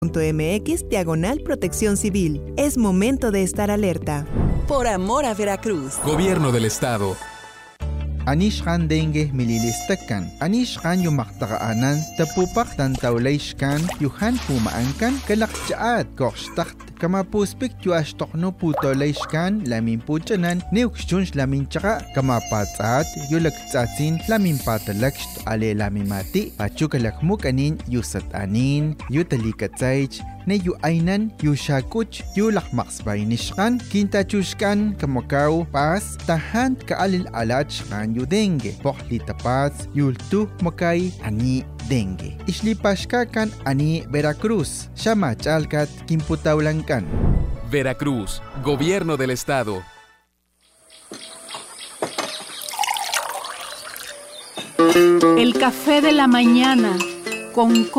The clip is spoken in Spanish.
.mx/protección civil. Es momento de estar alerta. Por amor a Veracruz. Gobierno del Estado. Anishkan dengue mililistakan. Anishkan yumaktaqaanan tapupak tantawlayshkan yuhan pumaankan kalakchaat korshtakt. Kama puspik yu ashtokno putolayshkan lamin puchanan neukshunsh lamin chaka kama patsaat yu laktsatsin lamin patalakst ale lamin mati pachukalakmuk anin yu satanin yu talikatsaych ne yu aynan yu shakuch yu lakmaksbaynishkan kintachushkan kamakaw pas tahan kaalil alachkan yu dengue pokli tapats yultu makay ani dengue. Islipashkakan ani Veracruz. Shamachalkat kimputawlankan. Veracruz, Gobierno del Estado. El café de la mañana con